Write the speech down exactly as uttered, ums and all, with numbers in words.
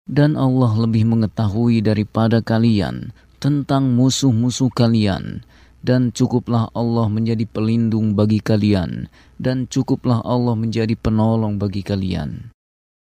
Dan Allah lebih mengetahui daripada kalian tentang musuh-musuh kalian, dan cukuplah Allah menjadi pelindung bagi kalian, dan cukuplah Allah menjadi penolong bagi kalian.